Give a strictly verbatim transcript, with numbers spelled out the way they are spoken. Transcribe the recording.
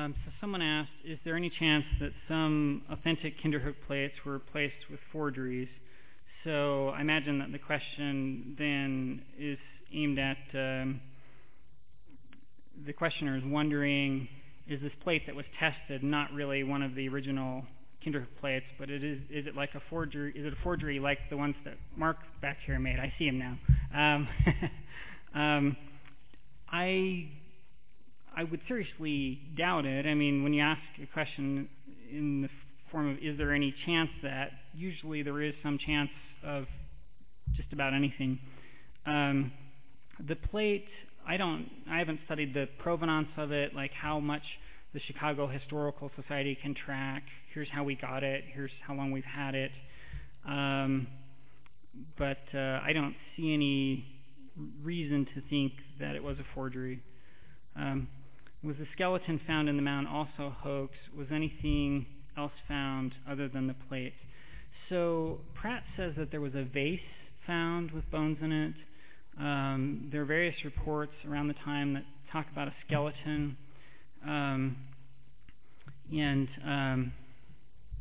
Um, so someone asked, is there any chance that some authentic Kinderhook plates were replaced with forgeries? So I imagine that the question then is aimed at um, the questioner is wondering, is this plate that was tested not really one of the original Kinderhook plates, but it is is it like a forgery? Is it a forgery like the ones that Mark back here made? I see him now. Um, um, I I would seriously doubt it. I mean, when you ask a question in the form of, is there any chance that, usually there is some chance of just about anything. Um, the plate, I don't, I haven't studied the provenance of it, like how much the Chicago Historical Society can track. Here's how we got it. Here's how long we've had it. Um, but uh, I don't see any reason to think that it was a forgery. Um, was the skeleton found in the mound also hoax? Was anything else found other than the plate? So Pratt says that there was a vase found with bones in it. Um, there are various reports around the time that talk about a skeleton. Um, and um,